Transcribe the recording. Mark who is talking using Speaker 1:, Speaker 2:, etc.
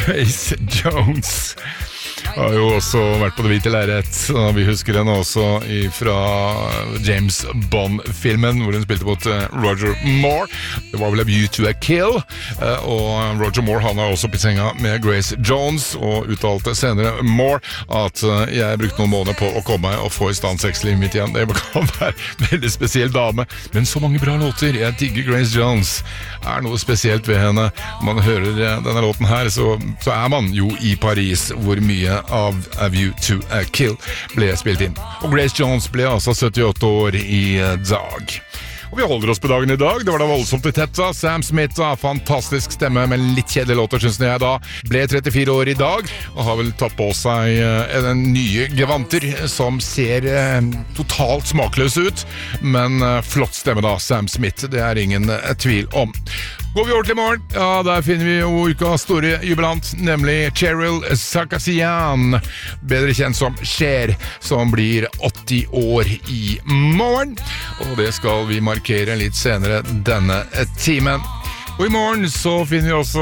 Speaker 1: Grace Jones har jo også vært på det hvite lerret, og vi husker henne også fra James Bond-filmen, hvor hun spilte mot Roger Moore. Det var vel A View to a Kill, og Roger Moore han har også på senga med Grace Jones, og uttalte senere Moore at jeg brukte noen måneder på å komme meg og få i stand sexlivet mitt igjen. Det kan være en veldig spesiell dame, men så mange bra låter. Jeg digger Grace Jones. Er noe spesielt ved henne. Når man hører denne låten her, så er man jo i Paris, hvor mye av A View to a Kill ble spilt inn. Og Grace Jones ble altså 78 år i dag. Og vi holder oss på dagen i dag. Det var da voldsomt i tetta. Sam Smith, fantastisk stemme, men litt kjedelig låter, synes jeg da. Ble 34 år i dag, og har vel tatt på seg en nye gevanter som ser totalt smakløs ut. Men flott stemme da, Sam Smith. Det er ingen tvil om. Går vi over til morgen, ja, der finner vi jo ukas store jubilant, nemlig Cheryl Sarkisian, bedre kjent som Cher, som blir 80 år i morgen. Og det skal vi markere litt senere denne timen. Og i morgen så finner vi også